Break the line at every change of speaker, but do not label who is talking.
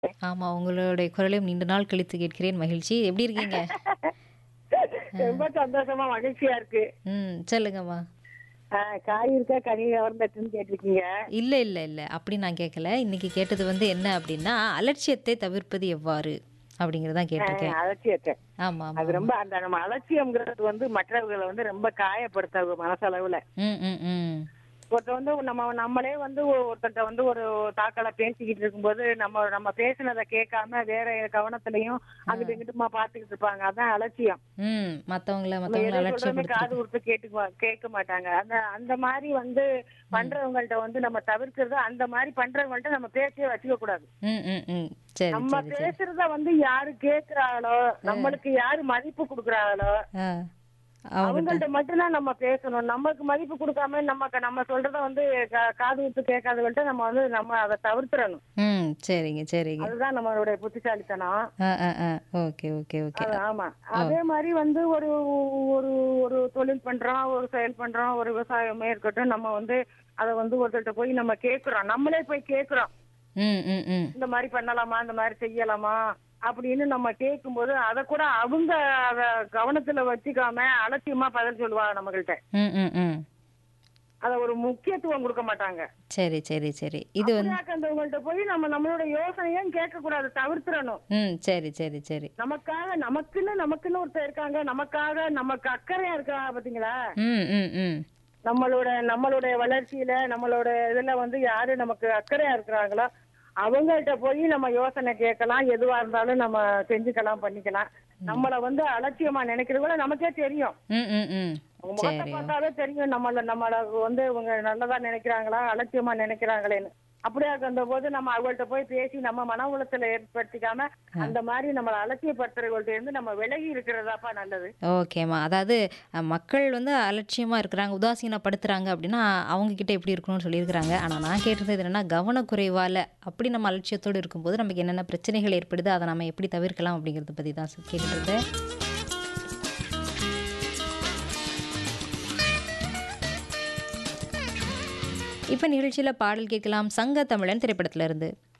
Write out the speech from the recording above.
ஆமா. உங்களுடைய குரலையும் நீண்ட நாள் கழித்து கேட்கிறேன். மகிழ்ச்சி. எப்படி இருக்கீங்க?
ரொம்ப சந்தோஷமா மகிழ்ச்சியா இருக்கு.
சொல்லுங்கம்மா.
காய் இருக்கா கனி கவர்ந்துட்டுன்னு கேட்டிருக்கீங்க.
இல்ல, இல்ல, இல்ல. அப்படி நான் கேட்கல. இன்னைக்கு கேட்டது வந்து என்ன அப்படின்னா, அலட்சியத்தை தவிர்ப்பது எவ்வாறு? அப்படிங்கிறது தான் கேட்டிருக்கேன்.
அலட்சியத்தை.
ஆமா, ஆமா,
அது
ஆமா.
ரொம்ப அந்த நம்ம அலட்சியம்ங்கிறது வந்து மற்றவர்களை வந்து ரொம்ப காயப்படுத்த மனசளவுல.
ம், ம், ம்.
ஒருத்தர் வந்து நம்மளே வந்து ஒருத்தர்ட்ட வந்து ஒரு தாக்கல பேசிக்கிட்டு இருக்கும்போது நம்ம நம்ம பேசுனதை கேட்காம வேற கவனத்திலையும் அங்கிட்டு இங்கிட்டுமா பாத்துக்கிட்டு இருப்பாங்க. அதான் அலட்சியம்.
மத்தவங்கள
நம்ம
மத்தவங்கள
எதை சொல்றோமே காது
அலட்சியப்படுத்துறது.
கொடுத்து கேட்க மாட்டாங்க. அந்த அந்த மாதிரி வந்து பண்றவங்கள்ட்ட வந்து நம்ம தவிர்க்கிறது. அந்த மாதிரி பண்றவங்கள்ட்ட நம்ம பேச்சே வச்சுக்க கூடாது.
ம், ம், ம். சரி,
நம்ம
சரி, சரி.
பேசுறத வந்து யாரு கேக்குறாங்களோ, நம்மளுக்கு யாரு மதிப்பு குடுக்குறாங்களோ
ஆ. அவங்கட்ட
அவங்கள்ட்ட மட்டும்தான் நம்ம பேசணும். நமக்கு மதிப்பு கொடுக்காம நம்ம சொல்றத வந்து காது கொடுத்து கேட்காதவங்கள்ட்ட நம்ம வந்து நம்ம அதை தவிர்த்துறணும்.
சரிங்க, சரிங்க.
அதுதான் நம்மளுடைய புத்திசாலித்தனம்.
ஆ, ஆ, ஆ. Okay, okay, okay.
ஆமா.
ஓ!
அதே மாதிரி வந்து ஒரு ஒரு ஒரு தொழில் பண்றோம், ஒரு செயல் பண்றோம், ஒரு விவசாயமே இருக்கட்டும். நம்ம வந்து அத வந்து ஒருத்தர்ட்ட போய் நம்ம கேக்குறோம். நம்மளே போய் கேக்குறோம்.
ம், ம், ம்.
இந்த மாதிரி பண்ணலாமா, இந்த மாதிரி செய்யலாமா அப்படின்னு நம்ம கேட்கும்போது அத கூட அவங்க அத கவனத்துல வச்சுக்காம அலட்சியமா பதில் சொல்லுவாங்க நம்மகிட்ட.
ம், ம், ம்.
அத ஒரு முக்கியத்துவம் கொடுக்க மாட்டாங்க.
சரி, சரி, சரி. இது வந்து
அப்படியாக்கவங்கள்ட்ட போய் நம்மளோட யோசனையும் கேட்க கூடாது, தவிர்த்துறணும்.
சரி, சரி, சரி.
நமக்குன்னு ஒருத்தர் இருக்காங்க. நமக்கு அக்கறையா இருக்காங்க பாத்தீங்களா?
ம், ம், ம்.
நம்மளுடைய வளர்ச்சியில நம்மளோட இதுல வந்து யாரு நமக்கு அக்கறையா இருக்கிறாங்களோ அவங்கள்ட்ட போய் நம்ம யோசனை கேட்கலாம். எதுவா இருந்தாலும் நம்ம செஞ்சுக்கலாம், பண்ணிக்கலாம். நம்மள வந்து அலட்சியமா நினைக்கிறது கூட நமக்கே தெரியும்.
ம், ம், ம்.
அவங்க முகத்தை
சரி.
பார்த்தாலே தெரியும் நம்மள வந்து இவங்க நல்லதா நினைக்கிறாங்களா, அலட்சியமா நினைக்கிறாங்களேன்னு. அப்படியா இருந்த போது நம்ம அவங்கள்ட்ட போய் பேசி நம்ம மன உளைச்சலை ஏற்படுத்திக்காம அந்த மாதிரி நம்மள அலட்சியப்படுத்துறவங்கள்ட்ட இருந்து நம்ம விலகி இருக்கிறதாப்பா நல்லது.
ஓகேம்மா. அதாவது மக்கள் வந்து அலட்சியமா இருக்கிறாங்க, உதாசீனப்படுத்துறாங்க அப்படின்னா, அவங்க கிட்ட எப்படி இருக்கணும்னு சொல்லியிருக்கிறாங்க. ஆனா நான் கேட்டது என்னன்னா, கவனக்குறைவால அப்படி நம்ம அலட்சியத்தோடு இருக்கும்போது நமக்கு என்னென்ன பிரச்சனைகள் ஏற்படுது, அத நம்ம எப்படி தவிர்க்கலாம் அப்படிங்கிறத பத்தி தான் கேட்டுருந்தேன். இப்ப நிகழ்ச்சியில பாடல் கேட்கலாம். சங்க தமிழன் திரைப்படத்துல இருந்து.